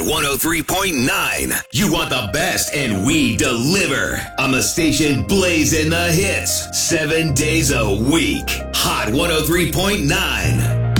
103.9. You want the best, and we deliver. On the station blazing the hits 7 days a week. Hot 103.9.